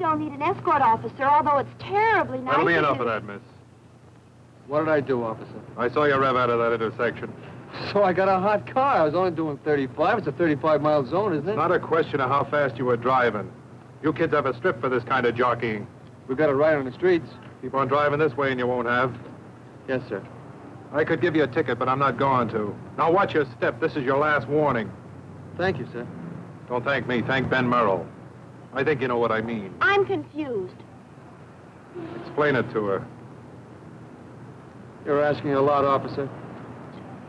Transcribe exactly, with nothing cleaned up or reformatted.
don't need an escort officer, although it's terribly nice. That'll be of enough you. of that, miss. What did I do, officer? I saw you rev out of that intersection. So I got a hot car. I was only doing thirty-five. It's a thirty-five mile zone, isn't it? It's not a question of how fast you were driving. You kids have a strip for this kind of jockeying. We got it right on the streets. Keep on driving this way and you won't have. Yes, sir. I could give you a ticket, but I'm not going to. Now watch your step. This is your last warning. Thank you, sir. Don't thank me. Thank Ben Merrill. I think you know what I mean. I'm confused. Explain it to her. You're asking a lot, officer.